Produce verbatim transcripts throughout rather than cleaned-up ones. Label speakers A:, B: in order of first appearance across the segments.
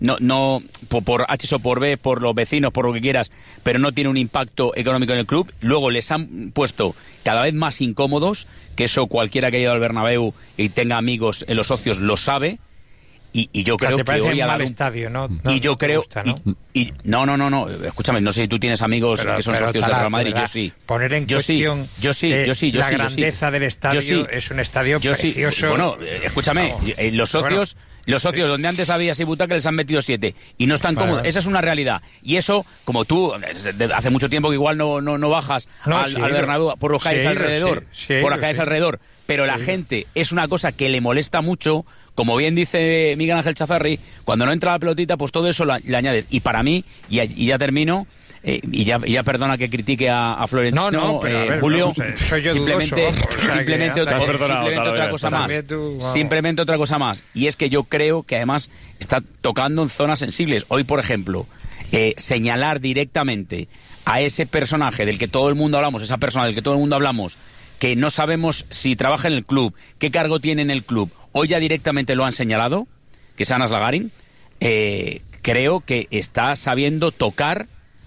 A: no, no por, por H o por B, por los vecinos, por lo que quieras, pero no tiene un impacto económico en el club. Luego les han puesto cada vez más incómodos, que eso cualquiera que haya ido al Bernabéu y tenga amigos en los socios lo sabe. Y, y yo creo
B: o sea, te
A: que hoy
B: un
A: ha
B: mal
A: dado un...
B: estadio, ¿no? no
A: y yo
B: no
A: creo
B: gusta, ¿no?
A: Y, y, no no no no escúchame, no sé si tú tienes amigos
B: pero,
A: que son
B: pero
A: socios del Real Madrid. Yo sí,
B: poner en
A: yo
B: cuestión
A: sí, yo sí, yo sí, yo
B: la
A: sí,
B: grandeza
A: yo sí.
B: del estadio.
A: Sí.
B: Es un estadio
A: yo
B: precioso.
A: Sí. Bueno, escúchame, Vamos. los socios bueno. Los socios, donde antes había seis butacas, les han metido siete. Y no están vale, cómodos. Vale. Esa es una realidad. Y eso, como tú, hace mucho tiempo que igual no, no, no bajas no, al, sí, al Bernabéu por los calles alrededor.
B: Sí, sí,
A: por las calles sí. alrededor. Pero sí. la gente, es una cosa que le molesta mucho. Como bien dice Miguel Ángel Chazarri, cuando no entra la pelotita, pues todo eso la, le añades. Y para mí, y, y ya termino... Eh, y, ya, y ya perdona que critique a, a Florentino,
B: no, no, pero
A: eh,
B: a ver,
A: Julio,
B: vamos, soy yo
A: simplemente,
B: dudoso, vamos, o sea,
A: simplemente, otra, simplemente otra cosa más, tú, simplemente otra cosa más, y es que yo creo que además está tocando en zonas sensibles. Hoy, por ejemplo, eh, señalar directamente a ese personaje del que todo el mundo hablamos, esa persona del que todo el mundo hablamos, que no sabemos si trabaja en el club, qué cargo tiene en el club, hoy ya directamente lo han señalado, que es Anas Lagarin, eh, creo que está sabiendo tocar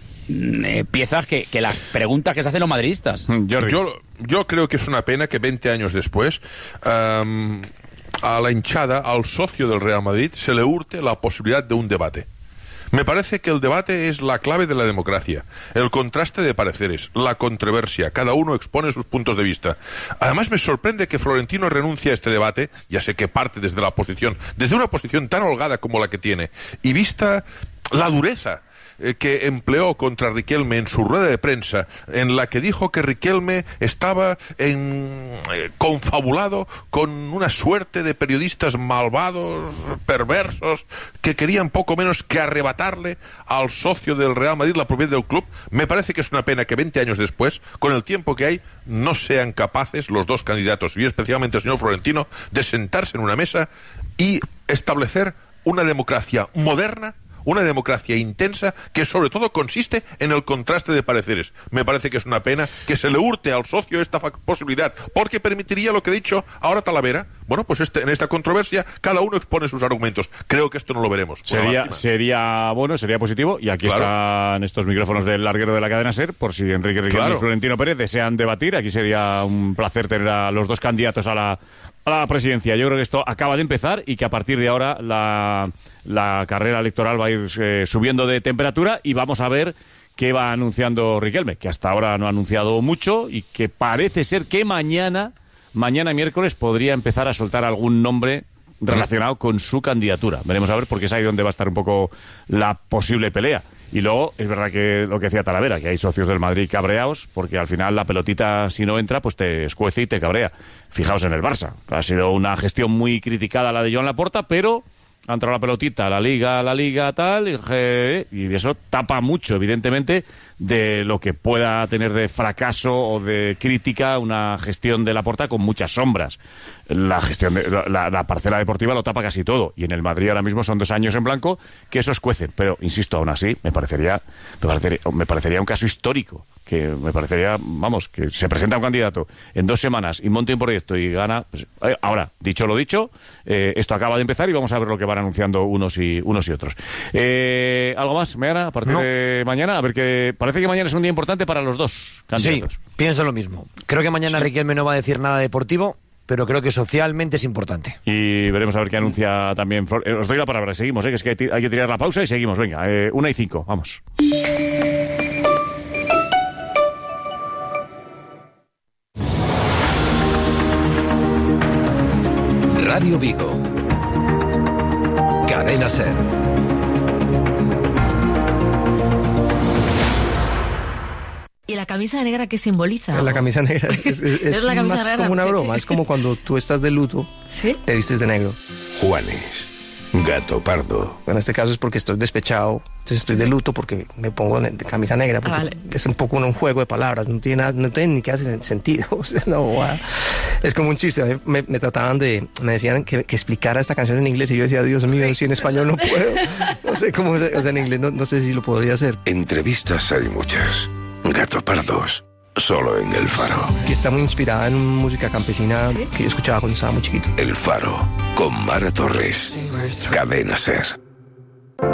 A: Eh, piezas que, que las preguntas que se hacen los madridistas.
C: Yo, yo creo que es una pena que veinte años después um, a la hinchada, al socio del Real Madrid, se le hurte la posibilidad de un debate. Me parece que el debate es la clave de la democracia, el contraste de pareceres, la controversia, cada uno expone sus puntos de vista. Además me sorprende que Florentino renuncie a este debate, ya sé que parte desde la posición, desde una posición tan holgada como la que tiene, y vista la dureza que empleó contra Riquelme en su rueda de prensa, en la que dijo que Riquelme estaba en, eh, confabulado con una suerte de periodistas malvados, perversos, que querían poco menos que arrebatarle al socio del Real Madrid la propiedad del club. Me parece que es una pena que veinte años después, con el tiempo que hay, no sean capaces los dos candidatos, y especialmente el señor Florentino, de sentarse en una mesa y establecer una democracia moderna, una democracia intensa que sobre todo consiste en el contraste de pareceres. Me parece que es una pena que se le hurte al socio esta posibilidad, porque permitiría lo que he dicho ahora Talavera. Bueno, pues este, en esta controversia cada uno expone sus argumentos. Creo que esto no lo veremos.
D: Sería, sería bueno, sería positivo, y aquí claro. están estos micrófonos del larguero de la cadena SER, por si Enrique Riquelme claro. y Florentino Pérez desean debatir. Aquí sería un placer tener a los dos candidatos a la, a la presidencia. Yo creo que esto acaba de empezar y que a partir de ahora la, la carrera electoral va a ir eh, subiendo de temperatura, y vamos a ver qué va anunciando Riquelme, que hasta ahora no ha anunciado mucho, y que parece ser que mañana... Mañana miércoles podría empezar a soltar algún nombre relacionado con su candidatura. Veremos a ver, porque es ahí donde va a estar un poco la posible pelea. Y luego, es verdad que lo que decía Talavera, que hay socios del Madrid cabreados, porque al final la pelotita, si no entra, pues te escuece y te cabrea. Fijaos en el Barça. Ha sido una gestión muy criticada la de Joan Laporta, pero ha entrado la pelotita, la Liga, la Liga, tal, y, y eso tapa mucho, evidentemente, de lo que pueda tener de fracaso o de crítica una gestión de Laporta con muchas sombras. La gestión de, la, la parcela deportiva lo tapa casi todo, y en el Madrid ahora mismo son dos años en blanco que eso escuece, pero insisto, aún así me parecería me parecería, me parecería un caso histórico, que me parecería, vamos, que se presenta un candidato en dos semanas y monte un proyecto y gana. Pues, eh, ahora, dicho lo dicho, eh, esto acaba de empezar y vamos a ver lo que van anunciando unos y unos y otros. Eh, ¿Algo más, Meana, a partir no. de mañana? A ver, que parece que mañana es un día importante para los dos candidatos.
E: Sí, pienso lo mismo. Creo que mañana sí. Riquelme no va a decir nada deportivo, pero creo que socialmente es importante.
D: Y veremos a ver qué anuncia también Flor. Eh, os doy la palabra, seguimos, eh, que es que hay, hay que tirar la pausa y seguimos. Venga, eh, una y cinco, vamos.
F: Radio Vigo. Cadena SER.
G: ¿Y la camisa negra qué simboliza?
H: La camisa negra es, es, es, es la camisa más negra, como una broma. Es como cuando tú estás de luto, ¿sí? Te vistes de negro.
F: Juanes, gato pardo.
H: En este caso es porque estoy despechado, entonces estoy de luto porque me pongo de camisa negra. Porque ah, vale. Es un poco un juego de palabras, no tiene, nada, no tiene ni que hacer sentido. O sea, no, wow. Es como un chiste. Me, me trataban de, me decían que, que explicara esta canción en inglés y yo decía, Dios mío, si en español no puedo. No sé cómo, o sea, en inglés no, no sé si lo podría hacer.
F: Entrevistas hay muchas. Gato Pardos, solo en El Faro.
H: Que está muy inspirada en música campesina que yo escuchaba cuando estaba muy chiquito.
F: El Faro, con Mara Torres. Cadena SER.